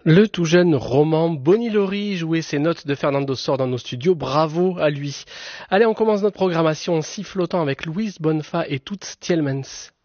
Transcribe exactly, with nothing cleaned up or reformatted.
Le tout jeune Roman Bonilori jouait ses notes de Fernando Sor dans nos studios, bravo à lui. Allez, on commence notre programmation en sifflotant avec Louise Bonnefa et Toots Thielemans.